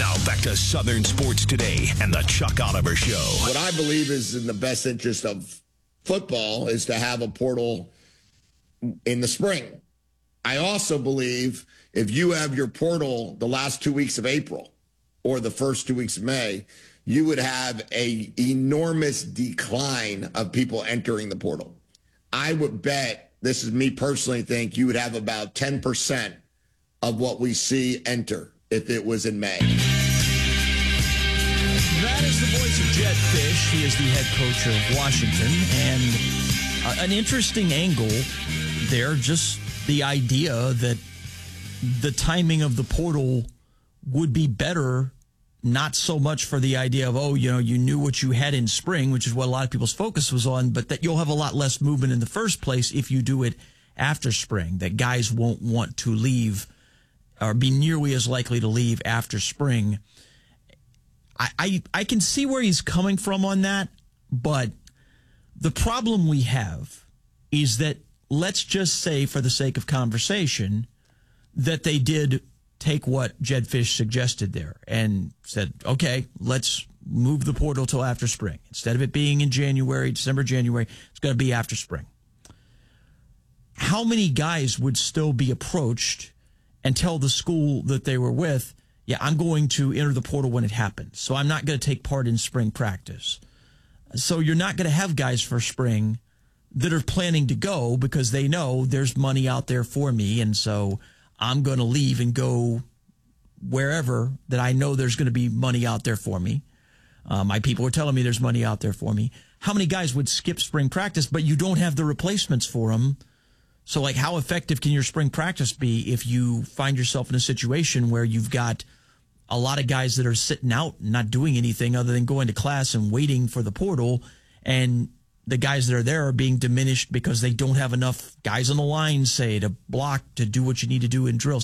Now back to Southern Sports Today and the Chuck Oliver Show. What I believe is in the best interest of football is to have a portal in the spring. I also believe if you have your portal the last 2 weeks of April or the first 2 weeks of May, you would have a enormous decline of people entering the portal. I would bet, this is me personally think, you would have about 10% of what we see enter if it was in May. That is the voice of Jedd Fisch. He is the head coach of Washington. And an interesting angle there, just the idea that the timing of the portal would be better, not so much for the idea of, you knew what you had in spring, which is what a lot of people's focus was on, but that you'll have a lot less movement in the first place if you do it after spring, that guys won't want to leave or be nearly as likely to leave after spring. I can see where he's coming from on that, but the problem we have is that, let's just say for the sake of conversation, that they did take what Jedd Fisch suggested there and said, okay, let's move the portal till after spring. Instead of it being in December, January, it's going to be after spring. How many guys would still be approached and tell the school that they were with, yeah, I'm going to enter the portal when it happens, so I'm not going to take part in spring practice. So you're not going to have guys for spring that are planning to go because they know there's money out there for me, and so I'm going to leave and go wherever that I know there's going to be money out there for me. My people are telling me there's money out there for me. How many guys would skip spring practice, but you don't have the replacements for them? So, how effective can your spring practice be if you find yourself in a situation where you've got a lot of guys that are sitting out and not doing anything other than going to class and waiting for the portal, and the guys that are there are being diminished because they don't have enough guys on the line, say, to block, to do what you need to do in drills.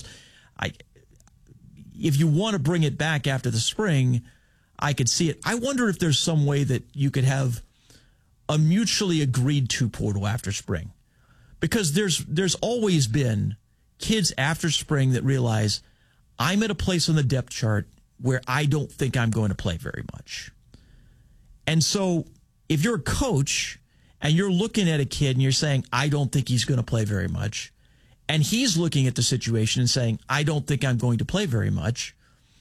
If you want to bring it back after the spring, I could see it. I wonder if there's some way that you could have a mutually agreed to portal after spring. Because there's always been kids after spring that realize, I'm at a place on the depth chart where I don't think I'm going to play very much. And so if you're a coach and you're looking at a kid and you're saying, I don't think he's going to play very much, and he's looking at the situation and saying, I don't think I'm going to play very much,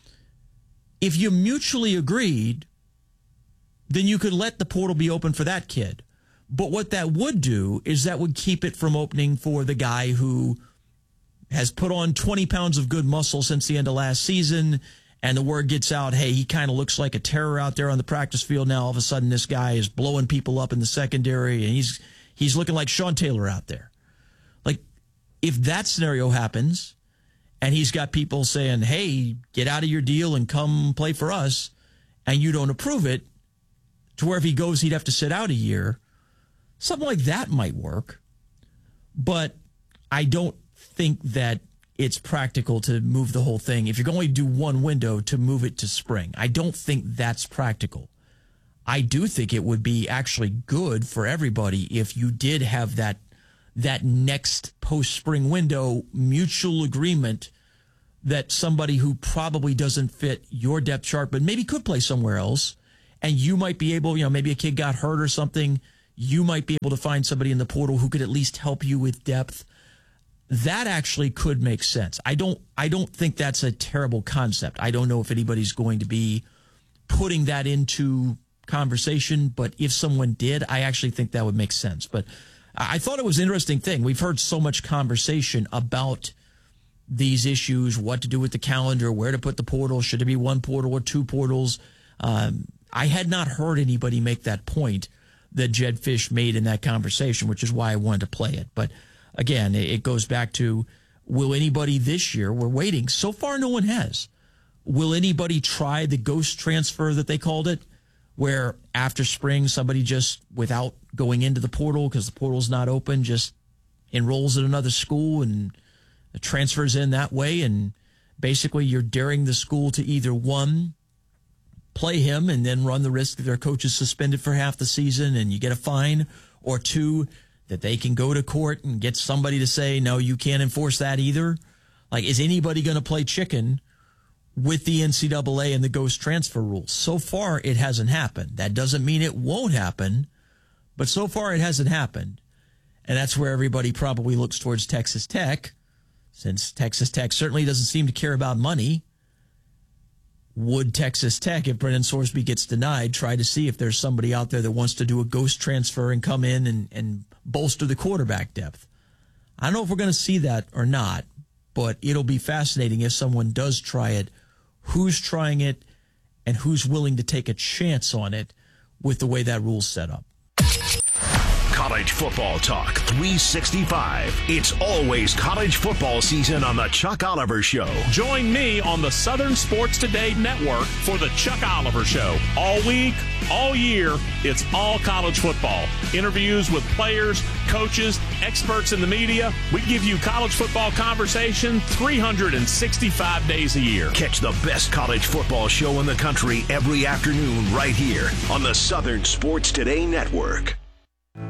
if you mutually agreed, then you could let the portal be open for that kid. But what that would do is that would keep it from opening for the guy who has put on 20 pounds of good muscle since the end of last season, and the word gets out, hey, he kind of looks like a terror out there on the practice field now. All of a sudden, this guy is blowing people up in the secondary, and he's looking like Sean Taylor out there. If that scenario happens, and he's got people saying, hey, get out of your deal and come play for us, and you don't approve it, to where if he goes, he'd have to sit out a year, something like that might work. But I don't think that it's practical to move the whole thing. If you're going to do one window, to move it to spring, I don't think that's practical. I do think it would be actually good for everybody if you did have that next post-spring window mutual agreement that somebody who probably doesn't fit your depth chart but maybe could play somewhere else, and you might be able, maybe a kid got hurt or something, you might be able to find somebody in the portal who could at least help you with depth. That actually could make sense. I don't think that's a terrible concept. I don't know if anybody's going to be putting that into conversation, but if someone did, I actually think that would make sense. But I thought it was an interesting thing. We've heard so much conversation about these issues, what to do with the calendar, where to put the portal, should it be one portal or two portals. I had not heard anybody make that point that Jedd Fisch made in that conversation, which is why I wanted to play it. But again, it goes back to, will anybody this year, we're waiting, so far no one has, will anybody try the ghost transfer that they called it, where after spring somebody just, without going into the portal because the portal's not open, just enrolls at another school and transfers in that way, and basically you're daring the school to either, one, play him and then run the risk that their coach is suspended for half the season and you get a fine, or two, that they can go to court and get somebody to say, no, you can't enforce that either. Is anybody going to play chicken with the NCAA and the ghost transfer rules. So far, it hasn't happened. That doesn't mean it won't happen, but so far it hasn't happened. And that's where everybody probably looks towards Texas Tech, since Texas Tech certainly doesn't seem to care about money. Would Texas Tech, if Brennan Sorsby gets denied, try to see if there's somebody out there that wants to do a ghost transfer and come in and bolster the quarterback depth? I don't know if we're going to see that or not, but it'll be fascinating if someone does try it, who's trying it, and who's willing to take a chance on it with the way that rule's set up. College football talk 365. It's always college football season on the Chuck Oliver Show. Join me on the Southern Sports Today Network for the Chuck Oliver Show. All week, all year, it's all college football. Interviews with players, coaches, experts in the media. We give you college football conversation 365 days a year. Catch the best college football show in the country every afternoon right here on the Southern Sports Today Network.